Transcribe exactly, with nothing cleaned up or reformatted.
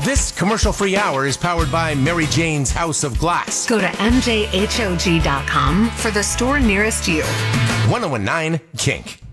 This commercial-free hour is powered by Mary Jane's House of Glass. Go to M J H O G dot com for the store nearest you. one oh one nine Kink.